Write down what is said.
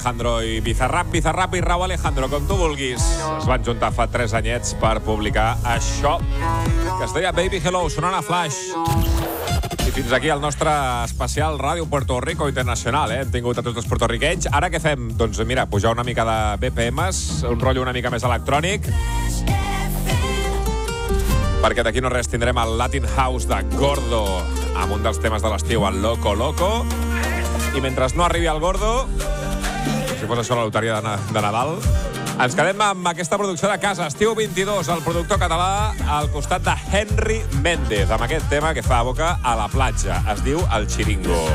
Alejandro i Bizarrap. Bizarrap i Rauw Alejandro, com tu vulguis. Es van juntar fa 3 anyets per publicar això, que es deia Baby Hello, sonant a Flash. I fins aquí el nostre especial Ràdio Puerto Rico Internacional, Hem tingut a tots els puertorriquenys. Ara què fem? Doncs mira, pujar una mica de BPMs, un rotllo una mica més electrònic, perquè d'aquí no res tindrem el Latin House de Gordo amb un dels temes de l'estiu, el Loco Loco. I mentre no arribi el Gordo, si fos això la loteria de Nadal, ens quedem amb aquesta producció de casa, Estiu 22, el productor català, al costat de Henry Méndez, amb aquest tema que fa boca a la platja. Es diu El Chiringo.